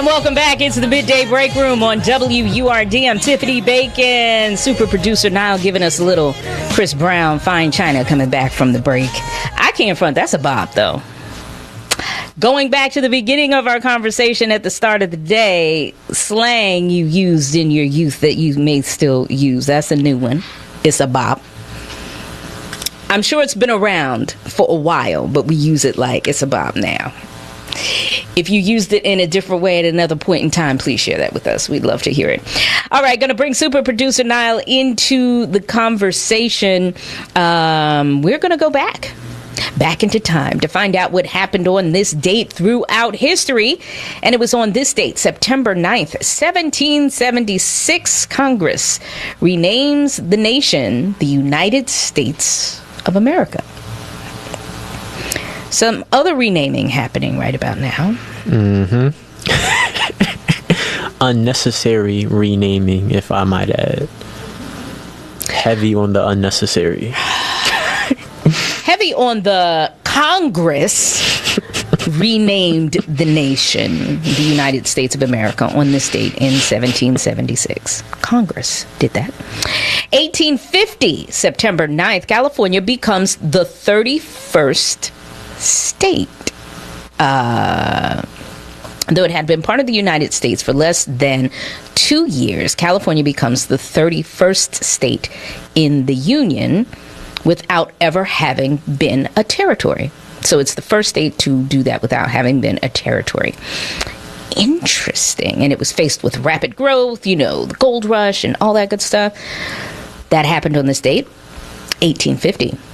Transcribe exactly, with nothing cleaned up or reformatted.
And welcome back into the Midday Break Room on W U R D. I'm Tiffany Bacon. Super producer Niall giving us a little Chris Brown, Fine China coming back from the break. I can't front. That's a bop, though. Going back to the beginning of our conversation at the start of the day, slang you used in your youth that you may still use. That's a new one. It's a bop. I'm sure it's been around for a while, but we use it like it's a bop now. If you used it in a different way at another point in time, please share that with us. We'd love to hear it. All right, going to bring super producer Niall into the conversation. Um, we're going to go back. Back into time to find out what happened on this date throughout history. And it was on this date, September ninth, seventeen seventy-six, Congress renames the nation the United States of America. Some other renaming happening right about now. Mm-hmm. Unnecessary renaming, if I might add. Heavy on the unnecessary. Heavy on the Congress renamed the nation the United States of America on this date in seventeen seventy-six. Congress did that. eighteen fifty, September ninth, California becomes the thirty-first state. Uh, though it had been part of the United States for less than two years, California becomes the thirty-first state in the Union without ever having been a territory. So it's the first state to do that without having been a territory. Interesting. And it was faced with rapid growth, you know, the gold rush and all that good stuff. That happened on this date, eighteen fifty.